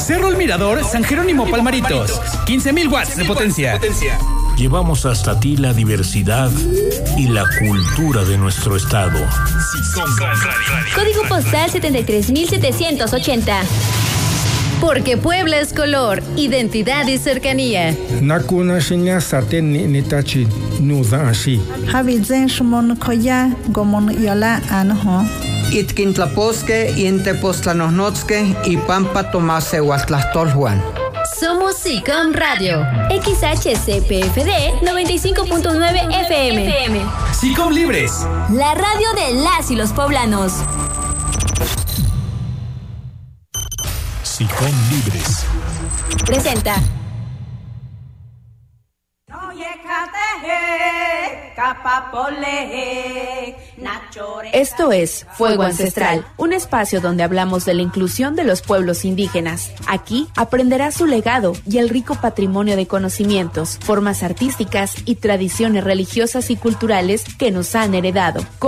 Cerro El Mirador, San Jerónimo Palmaritos. 15,000 watts de potencia. Llevamos hasta ti la diversidad y la cultura de nuestro estado. Código postal 73,780. Porque Puebla es color, identidad y cercanía. Nakuna shinya saten nitachi nuza ashi. Habizen shmon koya gomon yola anho. Itkintlaposque, Intepostlanosnotzque y Pampa Tomase Huastlastolhuan. Somos SICOM Radio. XHCPFD 95.9 FM. SICOM Libres. La radio de las y los poblanos. SICOM Libres presenta. Esto es Fuego Ancestral, un espacio donde hablamos de la inclusión de los pueblos indígenas. Aquí aprenderás su legado y el rico patrimonio de conocimientos, formas artísticas y tradiciones religiosas y culturales que nos han heredado.